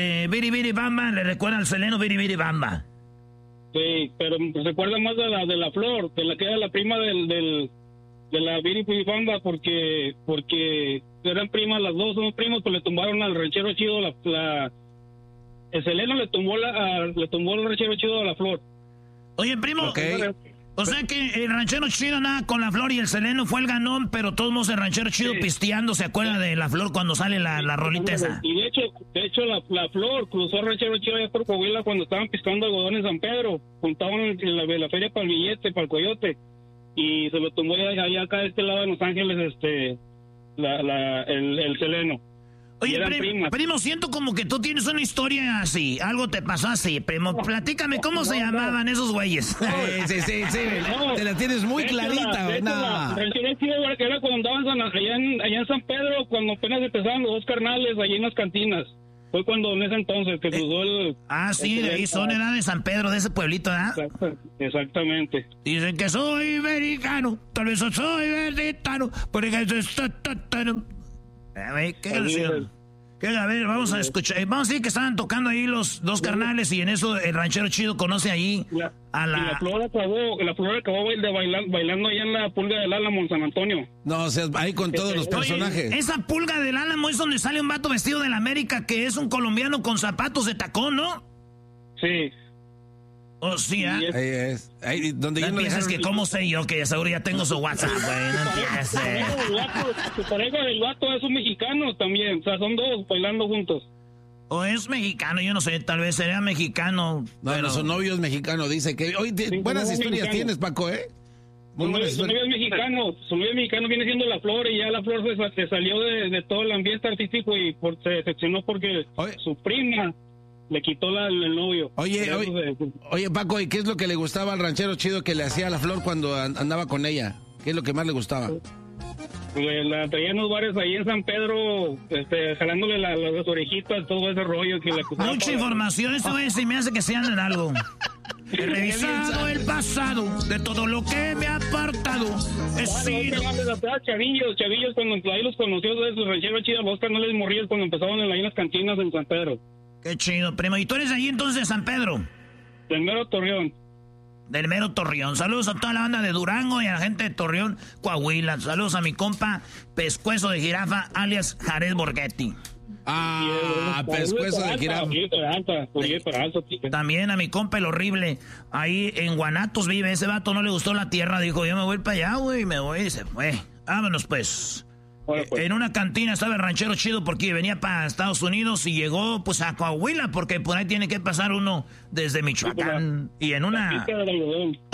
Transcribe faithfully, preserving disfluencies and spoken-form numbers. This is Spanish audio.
Eh, Biri Biri Bamba, le recuerda al Seleno Biri Biri Bamba. Sí, pero se recuerda más de la de la Flor, de la que era la prima del, del de la Biri Biri Bamba, porque porque eran primas las dos, son primos, pues le tumbaron al ranchero chido la, la el Seleno le tumbó la a, le tumbó el ranchero chido a la Flor. Oye, primo, okay. O sea que el ranchero chido nada con la Flor y el Seleno fue el ganón, pero todos modos el ranchero chido sí. pisteando, ¿se acuerda de la Flor cuando sale la, la rolita esa? Y de hecho, de hecho la, la Flor cruzó el ranchero chido allá por Coahuila cuando estaban piscando algodón en San Pedro, juntaban en la, la feria para el billete, para el coyote, y se lo tumbó allá, allá acá de este lado de Los Ángeles, este, la, la, el, el Seleno. Oye, primo, primo, siento como que tú tienes una historia así, algo te pasó así, primo. Platícame, ¿cómo no, se llamaban no. esos güeyes? No, sí, sí, sí, no, te la tienes muy clarita, güey. No. Era cuando andaban allá en, allá en San Pedro, cuando apenas empezaban los dos carnales, allí en las cantinas. Fue cuando en ese entonces que cruzó eh, el... Ah, sí, el, de ahí son, era de San Pedro, de ese pueblito, ¿verdad? Exactamente. Dicen que soy americano, tal vez soy mexicano, porque soy... A ver, ¿qué canción? ¿Qué? A ver, vamos a escuchar. Vamos a decir que estaban tocando ahí los dos carnales y en eso el ranchero chido conoce ahí la, a la... Y la Flor acabó, la Flor acabó de bailar, bailando allá en la Pulga del Álamo en San Antonio. No, o sea, ahí con todos los personajes. Oye, esa Pulga del Álamo es donde sale un vato vestido de la América que es un colombiano con zapatos de tacón, ¿no? Sí. Oh, sí, ¿ah? ¿eh? Ahí es. Ahí, donde no yo no piensas dejaron... que cómo sé yo que seguro ya tengo su WhatsApp, güey. No empieces. Su pareja del vato es un mexicano también. O sea, son dos bailando juntos. O es mexicano, yo no sé, tal vez sería mexicano. No, pero... no, su novio es mexicano, dice que... Hoy sí, buenas historias mexicano. Tienes, Paco, ¿eh? Muy su, novio, su novio es mexicano, su novio es mexicano, viene siendo la Flor y ya la Flor se, se salió de, de todo el ambiente artístico y por, se decepcionó porque Oye. su prima... le quitó la, el novio. Oye, oye, se... oye, Paco, ¿y qué es lo que le gustaba al ranchero chido que le hacía a la Flor cuando andaba con ella? ¿Qué es lo que más le gustaba? Pues la traía en los bares ahí en San Pedro, este, jalándole la, las orejitas, todo ese rollo. Que le Mucha para... información, esto es, y me hace que sean en algo. He revisado el pasado de todo lo que me ha apartado. He sido... Chavillos, chavillos, cuando ahí los conoció de su ranchero chido, los canales morrillos cuando empezaban en ahí las cantinas en San Pedro. Qué chido, primo. ¿Y tú eres ahí entonces de San Pedro? Del mero Torreón. Del mero Torreón. Saludos a toda la banda de Durango y a la gente de Torreón, Coahuila. Saludos a mi compa Pescuezo de Jirafa, alias Jared Borghetti. Ah, Pescuezo de Jirafa. También a mi compa el horrible. Ahí en Guanatos vive. Ese vato no le gustó la tierra. Dijo, yo me voy para allá, güey. Me voy y se fue. Vámonos, pues. Bueno, pues. En una cantina estaba el ranchero chido porque venía para Estados Unidos y llegó pues a Coahuila porque por ahí tiene que pasar uno desde Michoacán. Y en una